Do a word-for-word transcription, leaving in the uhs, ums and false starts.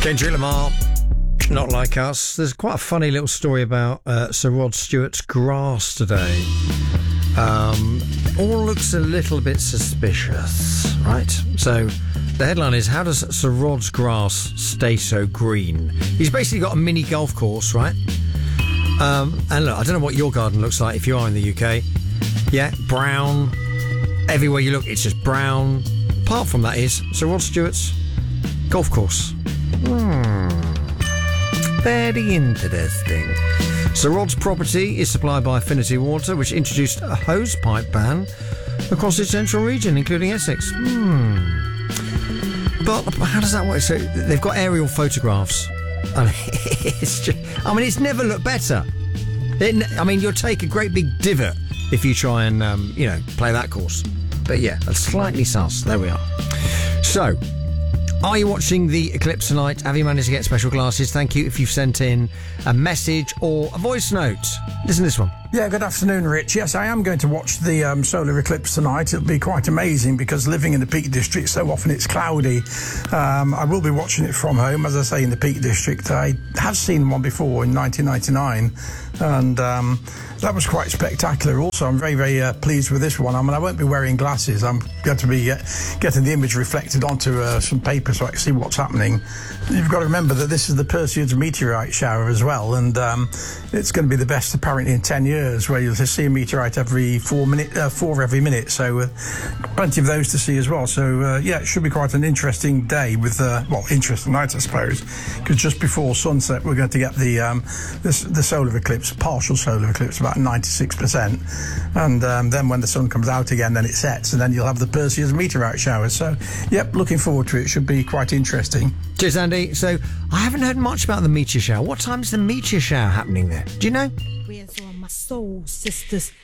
Kendrick Lamar, Not Like Us. There's quite a funny little story about uh, Sir Rod Stewart's grass today. Um, all looks a little bit suspicious, right? So the headline is, how does Sir Rod's grass stay so green? He's basically got a mini golf course, right? Um, and look, I don't know what your garden looks like if you are in the U K. Yeah, brown. Everywhere you look, it's just brown. Apart from that is Sir Rod Stewart's golf course. Hmm. Very interesting. Sir Rod's property is supplied by Affinity Water, which introduced a hose pipe ban across its central region, including Essex. Hmm. But how does that work? So they've got aerial photographs. I mean, it's just, I mean, it's never looked better. It, I mean, you'll take a great big divot if you try and, um, you know, play that course. But yeah, that's slightly sus. There we are. So, are you watching the eclipse tonight? Have you managed to get special glasses? Thank you if you've sent in a message or a voice note. Listen to this one. Yeah, good afternoon, Rich. Yes, I am going to watch the um, solar eclipse tonight. It'll be quite amazing because living in the Peak District, so often it's cloudy. Um, I will be watching it from home, as I say, in the Peak District. I have seen one before in nineteen ninety-nine, and um, that was quite spectacular. Also, I'm very, very uh, pleased with this one. I mean, I won't be wearing glasses. I'm going to be uh, getting the image reflected onto uh, some paper so I can see what's happening. You've got to remember that this is the Perseus meteorite shower as well, and um, it's going to be the best apparently in ten years. Where you'll see a meteorite every four minute, uh, four every minute. So uh, plenty of those to see as well. So uh, yeah, it should be quite an interesting day with, uh, well, interesting night, I suppose, because just before sunset we're going to get the um, the, the solar eclipse, partial solar eclipse, about ninety-six percent, and um, then when the sun comes out again, then it sets, and then you'll have the Perseus meteorite shower. So yep, looking forward to it. Should be quite interesting. Cheers, Andy. So I haven't heard much about the meteor shower. What time's the meteor shower happening there? Do you know? My soul sisters.